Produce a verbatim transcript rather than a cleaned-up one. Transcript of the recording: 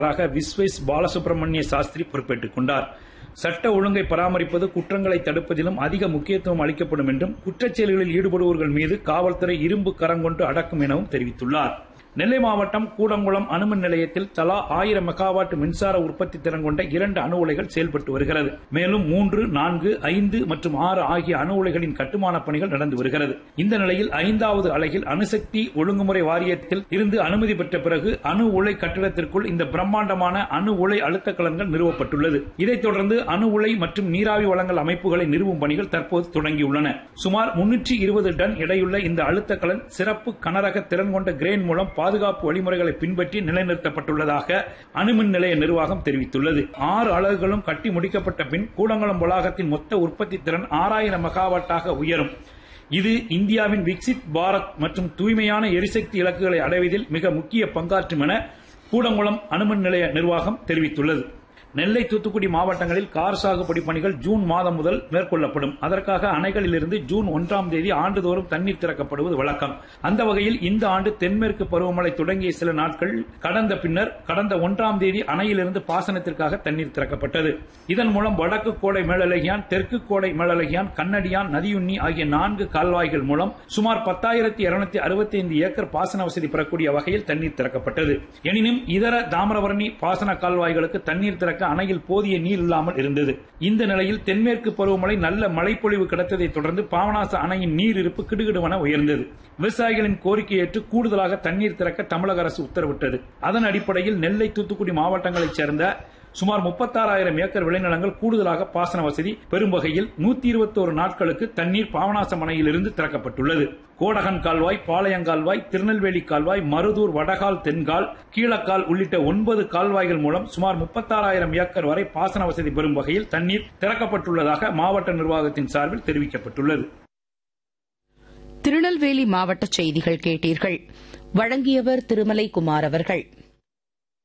விஸ்வேஸ் பாலசுப்ரமணிய சாஸ்திரி பொறுப்பேற்றுக் கொண்டார். சட்ட ஒழுங்கை பராமரிப்பது, குற்றங்களை தடுப்பதிலும் அதிக முக்கியத்துவம் அளிக்கப்படும் என்றும், குற்றச் செயல்களில் ஈடுபடுவோர்கள் மீது காவல்துறை இரும்பு கரங்கொண்டு அடக்கும் எனவும் தெரிவித்துள்ளார். நெல்லை மாவட்டம் கூடங்குளம் அணுமின் நிலையத்தில் தலா ஆயிரம் மெகாவாட் மின்சார உற்பத்தி திறன் கொண்ட இரண்டு அணு உலைகள் செயல்பட்டு வருகிறது. மேலும் மூன்று, நான்கு, ஐந்து மற்றும் ஆறு ஆகிய அணு உலைகளின் கட்டுமான பணிகள் நடந்து வருகிறது. இந்த நிலையில் ஐந்தாவது அலகில் அணுசக்தி ஒழுங்குமுறை வாரியத்தில் இருந்து அனுமதி பெற்ற பிறகு அணு உலை கட்டிடத்திற்குள் இந்த பிரம்மாண்டமான அணு உலை அழுத்த கலன்கள் நிறுவப்பட்டுள்ளது. இதைத் தொடர்ந்து அணு உலை மற்றும் நீராவி வழங்கல் அமைப்புகளை நிறுவும் பணிகள் தற்போது தொடங்கியுள்ளன. சுமார் முன்னூற்றி இருபது டன் எடையுள்ள இந்த அழுத்த கலன் சிறப்பு கனரக திறன் கொண்ட கிரேன் மூலம் பாதுகாப்பு வழிமுறைகளை பின்பற்றி நிலைநிறுத்தப்பட்டுள்ளதாக அணுமின் நிலைய நிர்வாகம் தெரிவித்துள்ளது. ஆறு அலகுகளும் கட்டி முடிக்கப்பட்ட பின் கூடங்குளம் வளாகத்தின் மொத்த உற்பத்தி திறன் ஆறாயிரம் மெகாவாட்டாக உயரும். இது இந்தியாவின் விக்சித் பாரத் மற்றும் தூய்மையான எரிசக்தி இலக்குகளை அடைவதில் மிக முக்கிய பங்காற்றும் என கூடங்குளம் அணுமின் நிலைய நிர்வாகம் தெரிவித்துள்ளது. நெல்லை, தூத்துக்குடி மாவட்டங்களில் கார் சாகுபடி பணிகள் ஜூன் மாதம் முதல் மேற்கொள்ளப்படும். அதற்காக அணைகளிலிருந்து ஜூன் ஒன்றாம் தேதி ஆண்டுதோறும் தண்ணீர் திறக்கப்படுவது வழக்கம். அந்த வகையில் இந்த ஆண்டு தென்மேற்கு பருவமழை தொடங்கிய சில நாட்கள் கடந்த பின்னர் கடந்த ஒன்றாம் தேதி அணையிலிருந்து பாசனத்திற்காக தண்ணீர் திறக்கப்பட்டது. இதன் மூலம் வடக்கு கோடை மேலழகியான், தெற்கு கோடை மேலழகியான், கண்ணடியான், நதியுண்ணி ஆகிய நான்கு கால்வாய்கள் மூலம் சுமார் பத்தாயிரத்தி இருநூத்தி அறுபத்தி ஐந்து ஏக்கர் பாசன வசதி பெறக்கூடிய வகையில் தண்ணீர் திறக்கப்பட்டது. எனினும் இதர தாமிரபரணி பாசன கால்வாய்களுக்கு தண்ணீர் திறக்க அணையில் போதிய நீர் இல்லாமல் இருந்தது. இந்த நிலையில் தென்மேற்கு பருவமழை நல்ல மழைப்பொழிவு கிடைத்ததை தொடர்ந்து பாபநாச அணையின் நீர் இருப்பு கிடுகிடுவென உயர்ந்தது. விவசாயிகளின் கோரிக்கை ஏற்று கூடுதலாக தண்ணீர் திறக்க தமிழக அரசு உத்தரவிட்டது. அதன் அடிப்படையில் நெல்லை, தூத்துக்குடி மாவட்டங்களைச் சேர்ந்த சுமார் முப்பத்தாறாயிரம் ஏக்கர் விளைநிலங்கள் கூடுதலாக பாசன வசதி பெறும் வகையில் நூத்தி இருபத்தோரு நாட்களுக்கு தண்ணீர் பாபநாசம் அணையிலிருந்து திறக்கப்பட்டுள்ளது. கோடகன் கால்வாய், பாளையங்கால்வாய், திருநெல்வேலி கால்வாய், மருதூர் வடகால், தென்கால், கீழக்கால் உள்ளிட்ட ஒன்பது கால்வாய்கள் மூலம் சுமார் முப்பத்தாறாயிரம் ஏக்கர் வரை பாசன வசதி பெறும் வகையில் தண்ணீர் திறக்கப்பட்டுள்ளதாக மாவட்ட நிர்வாகத்தின் சார்பில் தெரிவிக்கப்பட்டுள்ளது. திருநெல்வேலி மாவட்ட செய்திகள் கேட்டீர்கள். வழங்கியவர் திருமலை குமார் அவர்கள்.